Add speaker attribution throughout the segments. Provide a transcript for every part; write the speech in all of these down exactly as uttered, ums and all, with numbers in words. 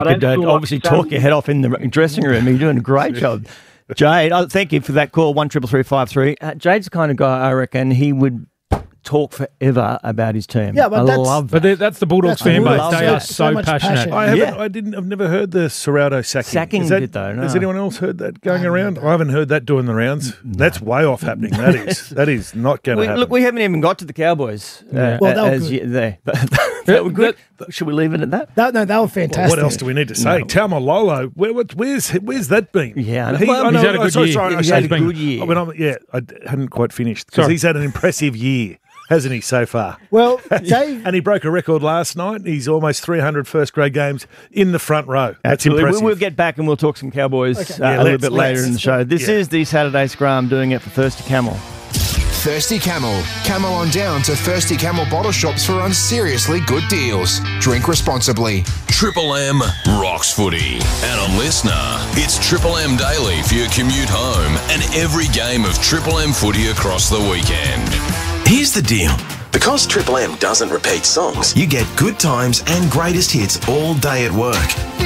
Speaker 1: You could uh, obviously talk your head off in the dressing room. You're doing a great job. Jade, oh, thank you for that call, one triple three five three. Uh, Jade's the kind of guy, I reckon, he would talk forever about his team.
Speaker 2: Yeah, but
Speaker 1: I
Speaker 2: that's,
Speaker 1: love that.
Speaker 3: But that's the Bulldogs
Speaker 2: That's
Speaker 3: fan
Speaker 2: the
Speaker 3: base.
Speaker 2: Bulldogs.
Speaker 3: They
Speaker 2: So-
Speaker 3: are
Speaker 2: so
Speaker 3: so,
Speaker 2: much
Speaker 3: passionate.
Speaker 2: passion.
Speaker 4: I haven't.
Speaker 1: Yeah.
Speaker 4: I didn't. I've never heard the Serrato sacking.
Speaker 1: Sacking
Speaker 4: Is that,
Speaker 1: did though, no.
Speaker 4: Has anyone else heard that going around? I haven't heard that doing the rounds. That's way off happening. That is. That is not going to
Speaker 1: We,
Speaker 4: happen.
Speaker 1: look, we haven't even got to the Cowboys. Uh,
Speaker 3: Yeah.
Speaker 2: Well, they were
Speaker 1: as
Speaker 2: good.
Speaker 1: you, they, they were good. Should we leave it at that?
Speaker 2: That, no, they were fantastic.
Speaker 4: What else do we need to say? Taumalolo, where, what, where's where's that been?
Speaker 1: Yeah,
Speaker 4: he,
Speaker 1: well,
Speaker 4: I
Speaker 3: he's
Speaker 4: know,
Speaker 3: had a
Speaker 4: oh,
Speaker 3: good
Speaker 4: sorry,
Speaker 3: year.
Speaker 4: sorry, I
Speaker 1: He's
Speaker 4: should-
Speaker 1: had a good year.
Speaker 4: I mean, I'm, yeah, I d- hadn't quite finished because
Speaker 3: Sorry.
Speaker 4: he's had an impressive year, hasn't he, so far?
Speaker 2: Well, Dave,
Speaker 4: And he broke a record last night. He's almost three hundred first grade games in the front row. That's
Speaker 1: Absolutely.
Speaker 4: impressive.
Speaker 1: We- We'll get back and we'll talk some Cowboys
Speaker 2: Okay.
Speaker 1: uh,
Speaker 4: Yeah,
Speaker 1: a little
Speaker 4: let's-
Speaker 1: bit later
Speaker 4: let's.
Speaker 1: in the show. This
Speaker 4: Yeah.
Speaker 1: is the Saturday Scrum doing it for Thirsty Camel.
Speaker 5: Thirsty Camel. Camel on down to Thirsty Camel bottle shops for on seriously good deals. Drink responsibly.
Speaker 6: Triple M rocks footy. And on Listener, it's Triple M Daily for your commute home and every game of Triple M footy across the weekend.
Speaker 7: Here's the deal. Because Triple M doesn't repeat songs, you get good times and greatest hits all day at work.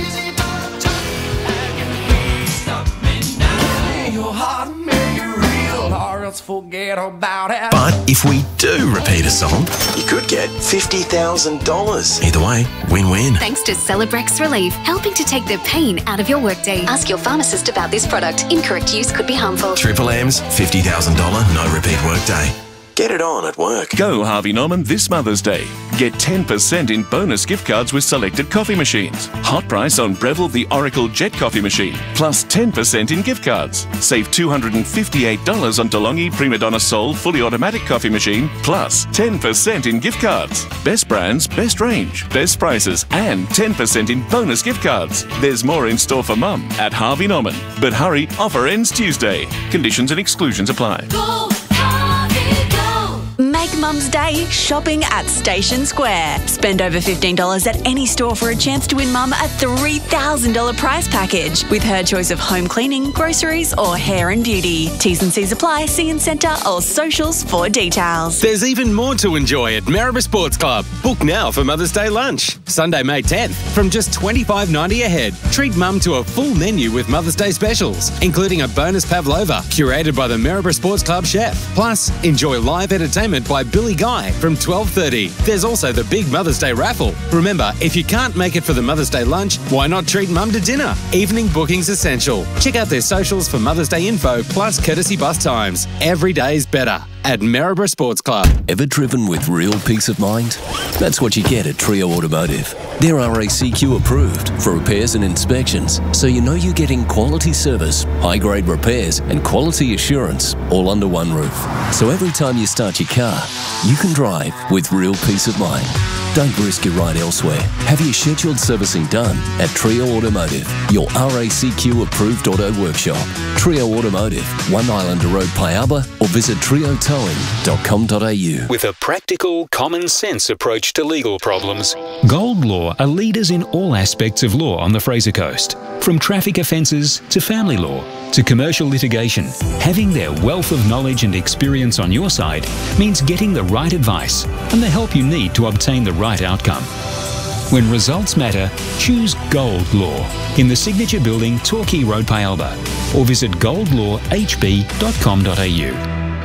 Speaker 7: But if we do repeat a song, you could get fifty thousand dollars. Either way, win-win.
Speaker 8: Thanks to Celebrex Relief, helping to take the pain out of your workday. Ask your pharmacist about this product. Incorrect use could be harmful.
Speaker 7: Triple M's fifty thousand dollars no repeat workday. Get it on at work.
Speaker 9: Go Harvey Norman this Mother's Day. Get ten percent in bonus gift cards with selected coffee machines. Hot price on Breville the Oracle Jet coffee machine, plus ten percent in gift cards. Save two hundred fifty-eight dollars on DeLonghi Prima Donna Soul fully automatic coffee machine, plus ten percent in gift cards. Best brands, best range, best prices, and ten percent in bonus gift cards. There's more in store for Mum at Harvey Norman. But hurry, offer ends Tuesday. Conditions and exclusions apply.
Speaker 8: Go, Harvey, go!
Speaker 10: Make Mum's Day shopping at Station Square. Spend over fifteen dollars at any store for a chance to win Mum a three thousand dollars prize package with her choice of home cleaning, groceries or hair and beauty. T's and C's apply. See in centre or socials for details.
Speaker 11: There's even more to enjoy at Maribor Sports Club. Book now for Mother's Day lunch. Sunday, May tenth, from just twenty-five ninety a head. Treat Mum to a full menu with Mother's Day specials, including a bonus pavlova curated by the Maribor Sports Club chef. Plus, enjoy live entertainment by Billy Guy from twelve thirty. There's also the big Mother's Day raffle. Remember, if you can't make it for the Mother's Day lunch, why not treat Mum to dinner? Evening booking's essential. Check out their socials for Mother's Day info plus courtesy bus times. Every day's better at Maribor Sports Club.
Speaker 6: Ever driven with real peace of mind? That's what you get at Trio Automotive. They're R A C Q approved for repairs and inspections, so you know you're getting quality service, high-grade repairs, and quality assurance all under one roof. So every time you start your car, you can drive with real peace of mind. Don't risk your ride elsewhere. Have your scheduled servicing done at Trio Automotive, your R A C Q approved auto workshop. Trio Automotive, One Islander Road, Piaba, or visit trio towing dot com dot a u.
Speaker 12: With a practical, common sense approach to legal problems,
Speaker 13: Gold Law are leaders in all aspects of law on the Fraser Coast. From traffic offences to family law to commercial litigation, having their wealth of knowledge and experience on your side means getting the right advice and the help you need to obtain the right outcome. When results matter, choose Gold Law in the Signature Building, Torquay Road, Pialba, or visit gold law h b dot com dot a u.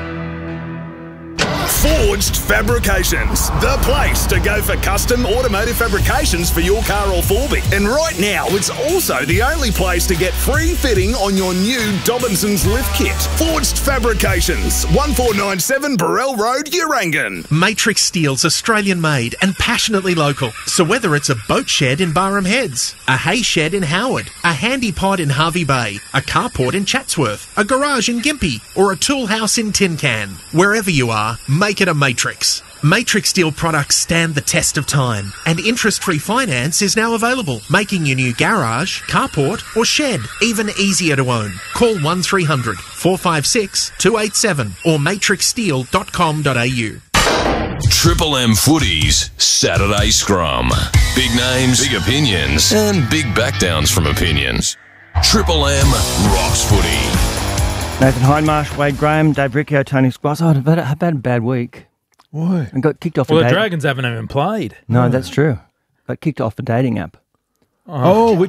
Speaker 14: Forged Fabrications, the place to go for custom automotive fabrications for your car or Forby. And right now, it's also the only place to get free fitting on your new Dobinson's lift kit. Forged Fabrications, one four nine seven Burrell Road, Urangan.
Speaker 15: Matrix Steel's Australian made and passionately local. So whether it's a boat shed in Barham Heads, a hay shed in Howard, a handy pod in Harvey Bay, a carport in Chatsworth, a garage in Gympie, or a tool house in Tin Can, wherever you are, make it a Matrix. Matrix Steel products stand the test of time, and interest-free finance is now available, making your new garage, carport or shed even easier to own. Call one three hundred, four five six, two eight seven or matrix steel dot com dot a u.
Speaker 6: Triple M Footy's Saturday Scrum. Big names, big opinions, and big backdowns from opinions. Triple M rocks footy.
Speaker 1: Nathan Hindmarsh, Wade Graham, Dave Riccio, Tony Squires. Oh, I've had, I've had a bad week.
Speaker 4: Why?
Speaker 1: I got kicked off
Speaker 3: Well,
Speaker 1: a
Speaker 3: the
Speaker 1: date-
Speaker 3: Dragons haven't even played.
Speaker 1: No, that's true. Got kicked off a dating app.
Speaker 4: Oh, which